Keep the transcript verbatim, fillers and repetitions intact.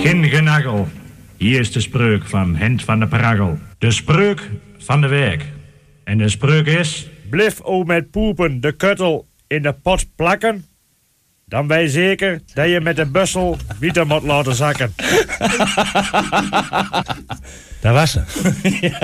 Geen genagel. Hier is de spreuk van Hent van de Paragel. De spreuk van de week. En de spreuk is... Blijf o met poepen de kuttel in de pot plakken. Dan wij zeker dat je met de bussel wieten moet laten zakken. Dat was ze.